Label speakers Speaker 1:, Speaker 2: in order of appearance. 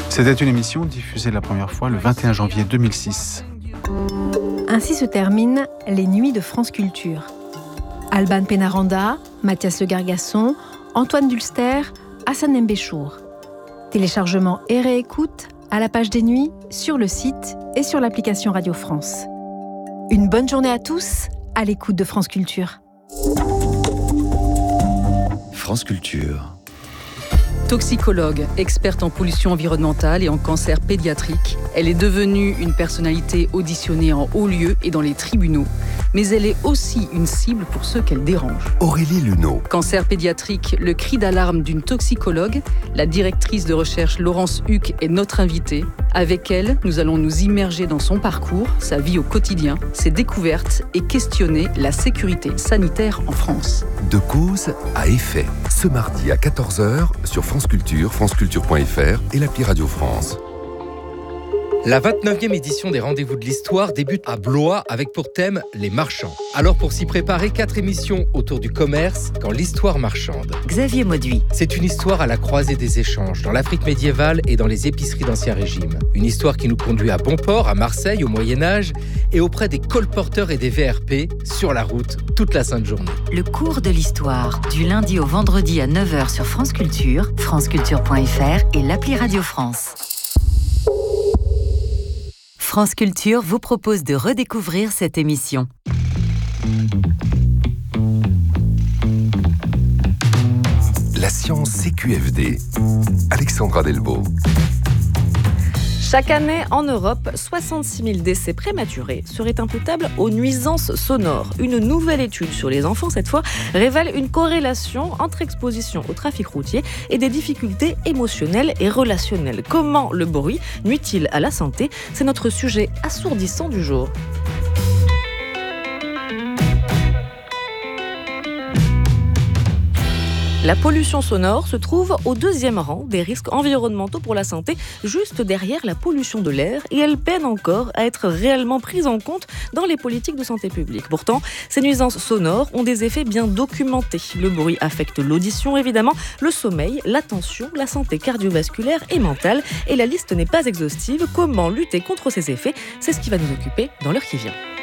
Speaker 1: C'était une émission diffusée la première fois le 21 janvier 2006.
Speaker 2: Ainsi se terminent les Nuits de France Culture. Alban Pénaranda, Mathias Le Gargasson, Antoine Dulster, Hassan Mbéchour. Téléchargement et réécoute à la page des Nuits, sur le site et sur l'application Radio France. Une bonne journée à tous, à l'écoute de France Culture.
Speaker 3: France Culture.
Speaker 4: Toxicologue, experte en pollution environnementale et en cancer pédiatrique, elle est devenue une personnalité auditionnée en haut lieu et dans les tribunaux. Mais elle est aussi une cible pour ceux qu'elle dérange.
Speaker 3: Aurélie Luneau.
Speaker 4: Cancer pédiatrique, le cri d'alarme d'une toxicologue. La directrice de recherche Laurence Huck est notre invitée. Avec elle, nous allons nous immerger dans son parcours, sa vie au quotidien, ses découvertes et questionner la sécurité sanitaire en France.
Speaker 3: De cause à effet. Ce mardi à 14h sur France Culture, franceculture.fr et l'appli Radio France.
Speaker 5: La 29e édition des Rendez-vous de l'Histoire débute à Blois avec pour thème les marchands. Alors pour s'y préparer, 4 émissions autour du commerce quand l'histoire marchande.
Speaker 6: Xavier Mauduit.
Speaker 5: C'est une histoire à la croisée des échanges, dans l'Afrique médiévale et dans les épiceries d'Ancien Régime. Une histoire qui nous conduit à Bonport, à Marseille, au Moyen-Âge, et auprès des colporteurs et des VRP, sur la route, toute la sainte journée.
Speaker 6: Le cours de l'histoire, du lundi au vendredi à 9h sur France Culture, franceculture.fr et l'appli Radio France. France Culture vous propose de redécouvrir cette émission.
Speaker 3: La science CQFD. Alexandra Delbo.
Speaker 7: Chaque année, en Europe, 66 000 décès prématurés seraient imputables aux nuisances sonores. Une nouvelle étude sur les enfants, cette fois, révèle une corrélation entre exposition au trafic routier et des difficultés émotionnelles et relationnelles. Comment le bruit nuit-il à la santé ? C'est notre sujet assourdissant du jour. La pollution sonore se trouve au 2e rang des risques environnementaux pour la santé, juste derrière la pollution de l'air, et elle peine encore à être réellement prise en compte dans les politiques de santé publique. Pourtant, ces nuisances sonores ont des effets bien documentés. Le bruit affecte l'audition, évidemment, le sommeil, l'attention, la santé cardiovasculaire et mentale, et la liste n'est pas exhaustive. Comment lutter contre ces effets ? C'est ce qui va nous occuper dans l'heure qui vient.